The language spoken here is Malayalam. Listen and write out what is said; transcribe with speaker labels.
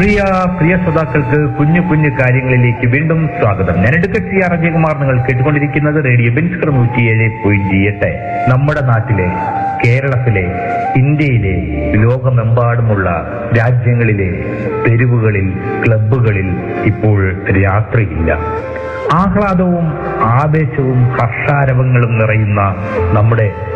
Speaker 1: പ്രിയ ശ്രോതാക്കൾക്ക് കുഞ്ഞു കുഞ്ഞു കാര്യങ്ങളിലേക്ക് വീണ്ടും സ്വാഗതം. ഞാൻ എടുക്കച്ചി അജയകുമാർ. നിങ്ങൾ കേട്ടുകൊണ്ടിരിക്കുന്നത് റേഡിയോ ബെൻസ്കർ 107.8. നമ്മുടെ നാട്ടിലെ, കേരളത്തിലെ, ഇന്ത്യയിലെ, ലോകമെമ്പാടുമുള്ള രാജ്യങ്ങളിലെ തെരുവുകളിൽ, ക്ലബ്ബുകളിൽ ഇപ്പോൾ രാത്രിയില്ല. ആഹ്ലാദവും ആവേശവും ഹർഷാരവങ്ങളും നിറയുന്ന നമ്മുടെ